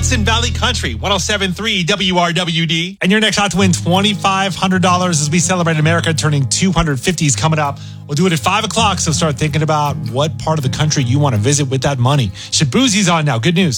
Hudson Valley Country, 107.3 WRWD. And your next shot to win $2,500 as we celebrate America turning 250s coming up. We'll do it at 5 o'clock, so start thinking about what part of the country you want to visit with that money. Shaboozie's on now. Good news.